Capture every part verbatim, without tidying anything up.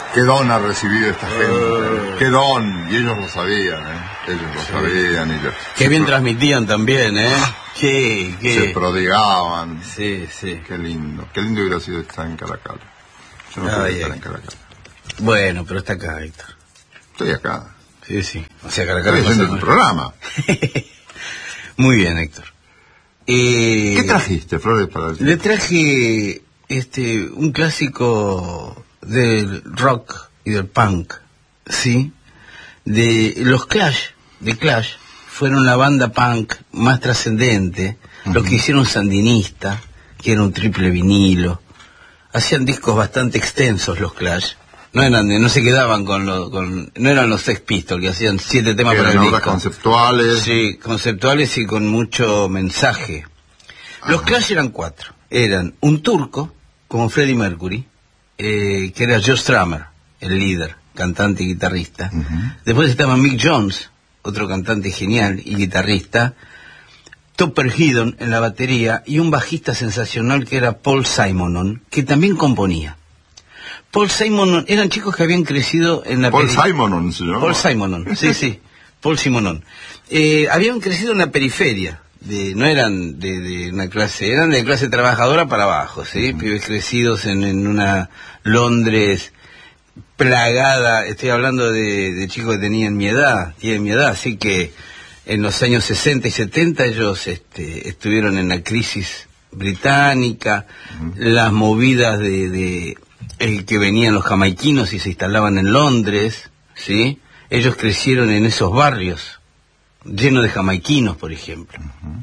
qué don ha recibido esta gente, uh, qué don, y ellos lo sabían, ¿eh? Ellos lo sí. sabían. Y yo, qué bien pro... transmitían también, ¿eh? Qué, qué... Se prodigaban. Sí, sí. Qué lindo, qué lindo hubiera sido estar en Caracas. Yo no Ay, puedo estar ay. en Caracas. Bueno, pero está acá, Héctor. Estoy acá. Sí, sí. O sea, Caracas estoy haciendo tu programa. Muy bien, Héctor. Eh, ¿Qué trajiste, Flores, para decir? Le traje este un clásico del rock y del punk, ¿sí? De los Clash, de Clash, fueron la banda punk más trascendente, uh-huh. Los que hicieron Sandinista, que era un triple vinilo. Hacían discos bastante extensos los Clash. No eran, no se quedaban con los, con, no eran los Sex Pistols que hacían siete temas para el disco. Conceptuales. Sí, conceptuales y con mucho mensaje. Los Clash eran cuatro. Eran un turco, como Freddie Mercury, eh, que era Joe Strummer, el líder, cantante y guitarrista. Uh-huh. Después estaba Mick Jones, otro cantante genial y guitarrista. Topper Headon en la batería y un bajista sensacional que era Paul Simonon, que también componía. Paul Simonon, eran chicos que habían crecido en la... Paul peri... Simonon, ¿sí, no? Paul Simonon, sí, sí, Paul Simonon. Eh, habían crecido en la periferia, de, no eran de, de una clase, eran de clase trabajadora para abajo, ¿sí? Uh-huh. Pibes crecidos en, en una Londres plagada, estoy hablando de, de chicos que tenían mi edad, tienen mi edad, así que en los años sesenta y setenta ellos este, estuvieron en la crisis británica, uh-huh. Las movidas de... de el que venían los jamaiquinos y se instalaban en Londres, ¿sí? Ellos crecieron en esos barrios, llenos de jamaiquinos, por ejemplo. Uh-huh.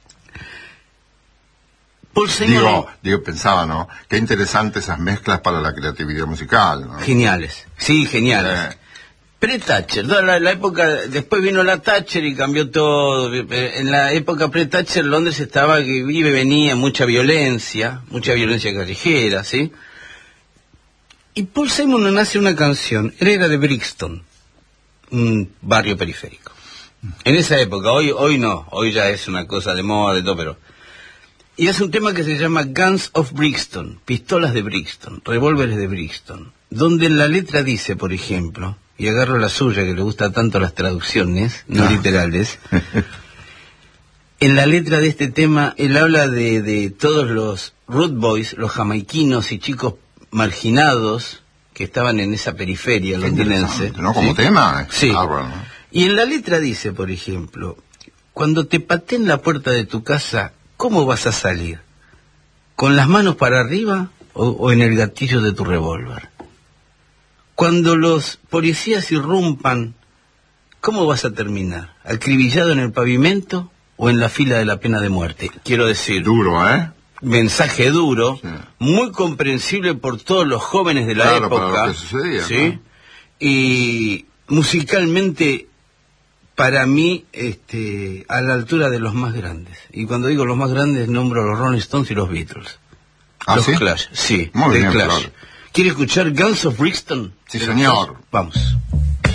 Paul Simonon, digo, digo, pensaba, ¿no? Qué interesante esas mezclas para la creatividad musical, ¿no? Geniales, sí, geniales. Eh. Pre-Thatcher, la, la época, después vino la Thatcher y cambió todo. En la época pre-Thatcher Londres estaba que vive, venía mucha violencia, mucha violencia callejera, ¿sí? Y Paul Simonon hace una canción, él era de Brixton, un barrio periférico. En esa época, hoy hoy no, hoy ya es una cosa de moda, de todo, pero... Y hace un tema que se llama Guns of Brixton, pistolas de Brixton, revólveres de Brixton, donde en la letra dice, por ejemplo, y agarro la suya que le gusta tanto las traducciones, no, no. literales, en la letra de este tema, él habla de, de todos los root boys, los jamaiquinos y chicos marginados que estaban en esa periferia londinense. ¿No? Como ¿sí? tema. Sí. Ah, bueno. Y en la letra dice, por ejemplo, cuando te pateen la puerta de tu casa, ¿cómo vas a salir? ¿Con las manos para arriba o, o en el gatillo de tu revólver? Cuando los policías irrumpan, ¿cómo vas a terminar? ¿Acribillado en el pavimento o en la fila de la pena de muerte? Quiero decir... Duro, ¿eh? Mensaje duro, sí. Muy comprensible por todos los jóvenes de la claro, época, para lo que sucedía, ¿sí? ¿No? Y musicalmente, para mí, este, a la altura de los más grandes. Y cuando digo los más grandes, nombro a los Rolling Stones y los Beatles. ¿Ah, los sí? Clash, sí, Muy de bien, Clash. claro. ¿Quiere escuchar Guns of Brixton? Sí, señor. Vamos.